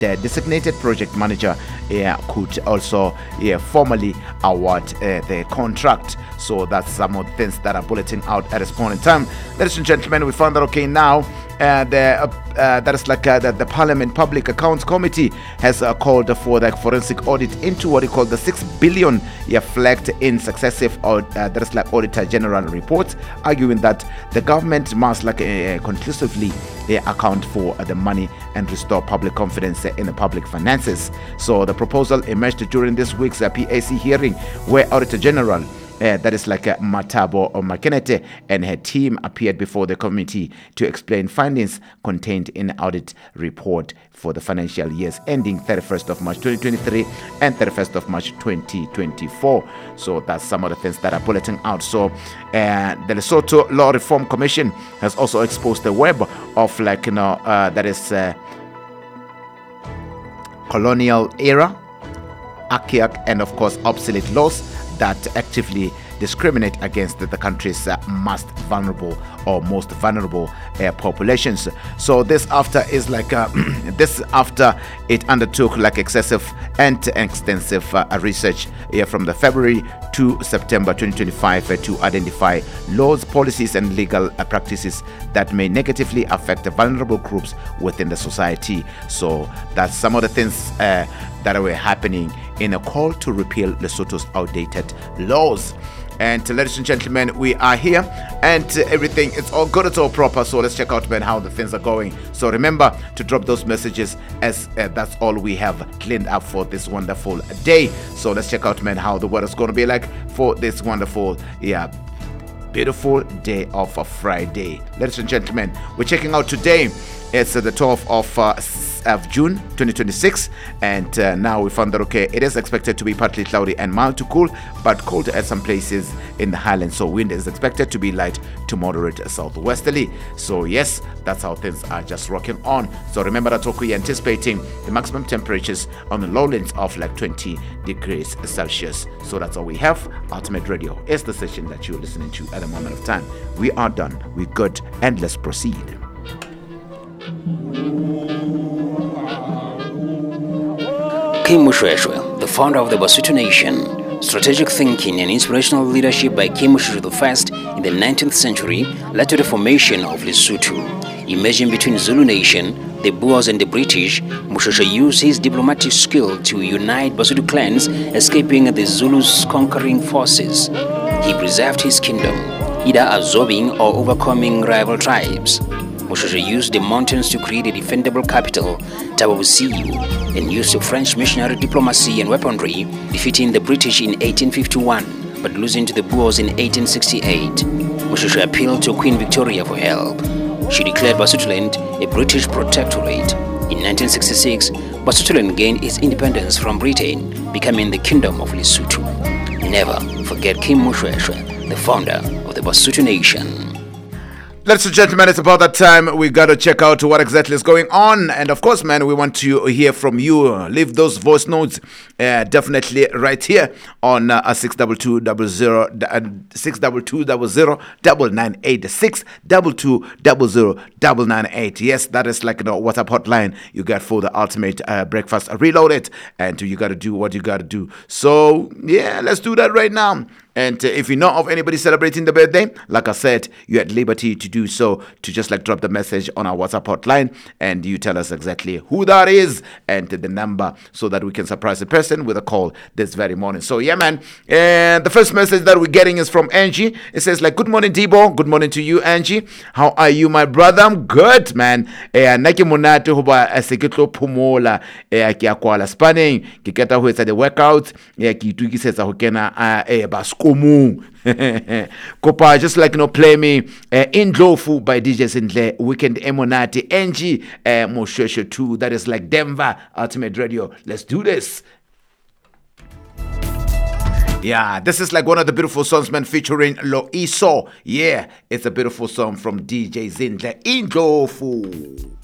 the designated project manager could also formally award the contract. So that's some of the things that are bulleting out at this point in time. Ladies and gentlemen, we found that now the Parliament Public Accounts Committee has called for the forensic audit into what they call the 6 billion flagged in successive Auditor General reports, arguing that the government must conclusively account for the money and restore public confidence in the public finances. So the proposal emerged during this week's PAC hearing, where Auditor General Matabo Makenete and her team appeared before the committee to explain findings contained in the audit report for the financial years ending 31st of March 2023 and 31st of March 2024. So that's some of the things that are bulleting out. So the Lesotho Law Reform Commission has also exposed the web of colonial era, archaic and of course obsolete laws that actively discriminate against the country's most vulnerable populations. So this after it undertook excessive and extensive research from the February to September 2025 to identify laws, policies and legal practices that may negatively affect the vulnerable groups within the society. So that's some of the things that were happening in a call to repeal Lesotho's outdated laws. And ladies and gentlemen, we are here and everything, it's all good, it's all proper. So let's check out, man, how the things are going. So remember to drop those messages as that's all we have cleaned up for this wonderful day. So let's check out, man, how the weather's going to be like for this wonderful, beautiful day of a Friday. Ladies and gentlemen, we're checking out today. It's the 12th of June 2026, and now we found that it is expected to be partly cloudy and mild to cool, but cold at some places in the highlands. So wind is expected to be light to moderate southwesterly. So yes, that's how things are just rocking on. So remember that we're anticipating the maximum temperatures on the lowlands of 20 degrees Celsius. So that's all we have. Ultimate Radio is the station that you're listening to at the moment of time. We are done, we're good, and let's proceed. Kim Mushweshwe, the founder of the Basotho Nation. Strategic thinking and inspirational leadership by Kim Mushweshwe I in the 19th century led to the formation of Lesotho. Emerging between Zulu Nation, the Boers and the British, Mushweshwe used his diplomatic skill to unite Basotho clans, escaping the Zulus' conquering forces. He preserved his kingdom, either absorbing or overcoming rival tribes. Mushweshwe used the mountains to create a defendable capital, Taba Bosiu, and used the French missionary diplomacy and weaponry, defeating the British in 1851, but losing to the Boers in 1868. Mushweshwe appealed to Queen Victoria for help. She declared Basotholand a British protectorate. In 1966, Basotholand gained its independence from Britain, becoming the Kingdom of Lesotho. Never forget Kim Mushweshwe, the founder of the Basotho Nation. Ladies and gentlemen, it's about that time. We got to check out what exactly is going on. And of course, man, we want to hear from you. Leave those voice notes definitely right here on 62200 998 62200 Yes, that is WhatsApp hotline you got for the ultimate breakfast reloaded. And you got to do what you got to do. So, yeah, let's do that right now. And if you know of anybody celebrating the birthday, like I said, you're at liberty to do so, to just drop the message on our WhatsApp hotline and you tell us exactly who that is and the number so that we can surprise the person with a call this very morning. So yeah, man, and the first message that we're getting is from Angie. It says good morning, Debo. Good morning to you, Angie. How are you, my brother? I'm good, man. Naki monate hoba seketlo phumola ke ya kwala spanning ke keta ho etsa the workout ke itukisetsa ho kena Komu. Kopa, just play me Indlofu by DJ Sindle, Weekend Emonati, Angie Mushweshwe 2. That is Denver Ultimate Radio. Let's do this. Yeah, this is one of the beautiful songs, man, featuring Loiso. Yeah, it's a beautiful song from DJ Zindle, Indlofu.